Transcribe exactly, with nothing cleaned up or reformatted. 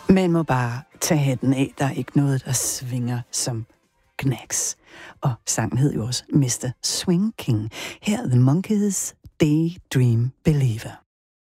Man må bare tage hætten af. Der er ikke noget, der svinger som Knacks. Og sangen hed jo også mister Swing King. Her er The Monkees, Daydream Believer.